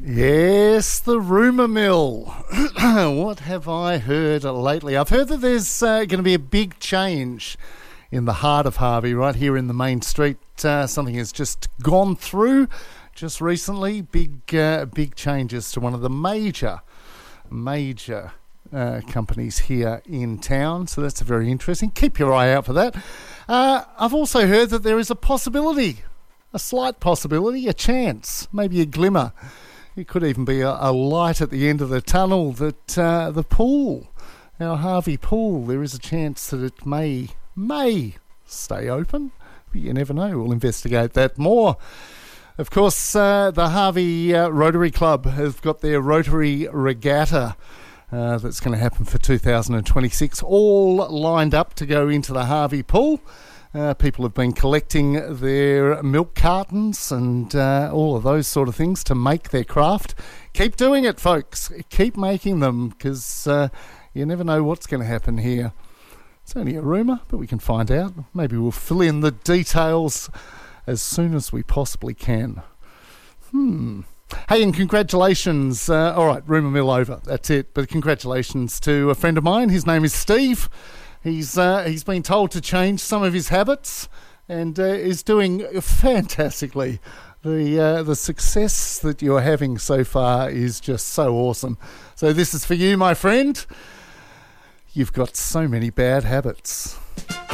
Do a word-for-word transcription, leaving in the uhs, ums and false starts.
Yes, the rumour mill. What have I heard lately? I've heard that there's uh, going to be a big change in the heart of Harvey, right here in the main street. Uh, something has just gone through just recently. Big, uh, big changes to one of the major, major uh, companies here in town. So that's very interesting. Keep your eye out for that. Uh, I've also heard that there is a possibility, a slight possibility, a chance, maybe a glimmer. It could even be a, a light at the end of the tunnel that uh, the pool, our Harvey pool, there is a chance that it may, may stay open. But you never know. We'll investigate that more. Of course, uh, the Harvey uh, Rotary Club have got their Rotary Regatta uh, that's going to happen for two thousand twenty-six, all lined up to go into the Harvey pool. Uh, people have been collecting their milk cartons and uh, all of those sort of things to make their craft. Keep doing it, folks. Keep making them, because uh, you never know what's going to happen here. It's only a rumour, but we can find out. Maybe we'll fill in the details as soon as we possibly can. Hmm. Hey, and congratulations. Uh, all right, rumour mill over. That's it. But congratulations to a friend of mine. His name is Steve. He's uh, he's been told to change some of his habits and uh, is doing fantastically. The uh, the success that you're having so far is just so awesome. So this is for you, my friend. You've got so many bad habits.